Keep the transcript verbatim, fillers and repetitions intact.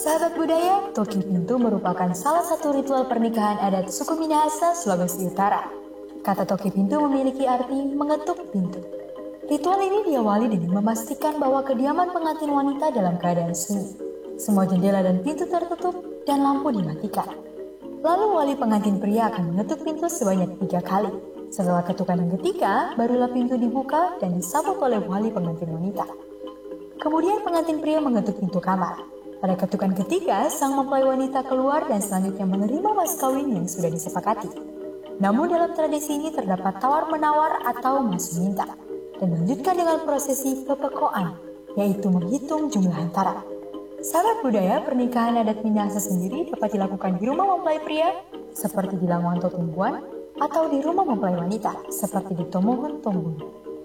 Sahabat budaya, Toki Pintu merupakan salah satu ritual pernikahan adat suku Minahasa, Sulawesi Utara. Kata Toki Pintu memiliki arti mengetuk pintu. Ritual ini diawali dengan memastikan bahwa kediaman pengantin wanita dalam keadaan sunyi. Semua jendela dan pintu tertutup dan lampu dimatikan. Lalu wali pengantin pria akan mengetuk pintu sebanyak tiga kali. Setelah ketukan yang ketiga, barulah pintu dibuka dan disambut oleh wali pengantin wanita. Kemudian pengantin pria mengetuk pintu kamar. Pada ketukan ketiga, sang mempelai wanita keluar dan selanjutnya menerima mas kawin yang sudah disepakati. Namun dalam tradisi ini terdapat tawar-menawar atau mas minta, dan melanjutkan dengan prosesi pepekoan, yaitu menghitung jumlah hantaran. Sahabat budaya, pernikahan adat Minahasa sendiri dapat dilakukan di rumah mempelai pria, seperti di Langwanto Tungguan, atau di rumah mempelai wanita, seperti di Tomohon Tonggun.